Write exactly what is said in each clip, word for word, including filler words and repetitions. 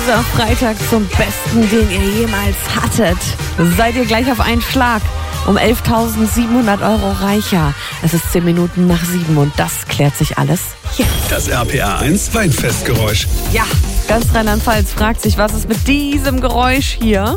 Dieser Freitag zum Besten, den ihr jemals hattet. Seid ihr gleich auf einen Schlag um elftausendsiebenhundert Euro reicher. Es ist zehn Minuten nach sieben und das klärt sich alles jetzt. Das R P R eins Weinfestgeräusch. Ja, ganz Rheinland-Pfalz fragt sich, was ist mit diesem Geräusch hier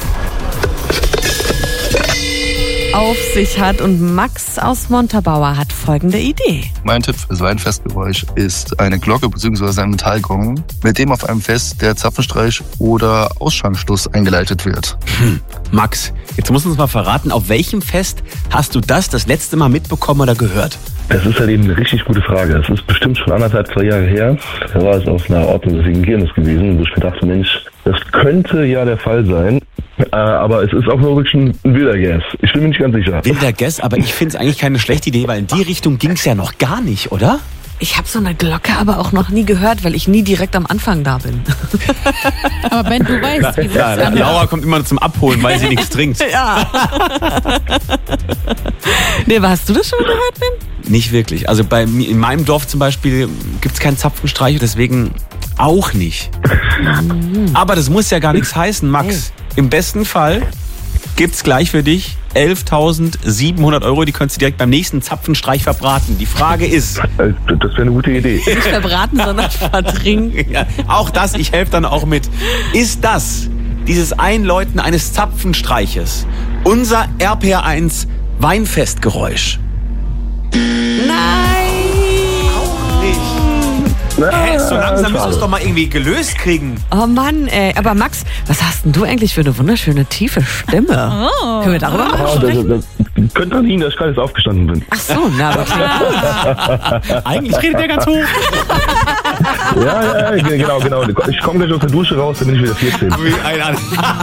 auf sich hat. Und Max aus Montabaur hat folgende Idee. Mein Tipp für das Weinfestgeräusch ist eine Glocke bzw. ein Metallgong, mit dem auf einem Fest der Zapfenstreich oder Ausschankstoß eingeleitet wird. Hm. Max, jetzt musst du uns mal verraten, auf welchem Fest hast du das das letzte Mal mitbekommen oder gehört? Das ist halt eben eine richtig gute Frage. Das ist bestimmt schon anderthalb, zwei Jahre her. Da war es auf einer ortsmäßigen Kirmes gewesen, wo ich mir dachte, Mensch, das könnte ja der Fall sein. Äh, aber es ist auch nur wirklich ein wilder Guess. Ich bin mir nicht ganz sicher. Wilder Guess, aber ich finde es eigentlich keine schlechte Idee, weil in die Richtung ging es ja noch gar nicht, oder? Ich habe so eine Glocke aber auch noch nie gehört, weil ich nie direkt am Anfang da bin. Aber Ben, du weißt, wie das ja, Laura kommt immer zum Abholen, weil sie nichts trinkt. Ja. Nee, hast du das schon gehört, Ben? Nicht wirklich. Also bei mir, in meinem Dorf zum Beispiel gibt es keinen Zapfenstreich, deswegen auch nicht. Aber das muss ja gar nichts heißen, Max. Im besten Fall gibt's gleich für dich elftausendsiebenhundert Euro, die könntest du direkt beim nächsten Zapfenstreich verbraten. Die Frage ist... Das wäre eine gute Idee. Nicht verbraten, sondern vertrinken. Ja, auch das, ich helfe dann auch mit. Ist das, dieses Einläuten eines Zapfenstreiches, unser R P R eins Weinfestgeräusch? Nein! Auch nicht. Hä, so langsam müssen wir es doch mal irgendwie gelöst kriegen. Oh Mann, ey. Aber Max, was hast denn du eigentlich für eine wunderschöne, tiefe Stimme? Oh. Können wir darüber mal Oh, sprechen? das, das könnte an Ihnen, dass ich gerade jetzt aufgestanden bin. Ach so, na, aber Eigentlich redet der ganz hoch. Ja, ja, genau, genau. Ich komme gleich aus der Dusche raus, dann bin ich wieder vierzehn. Wie ein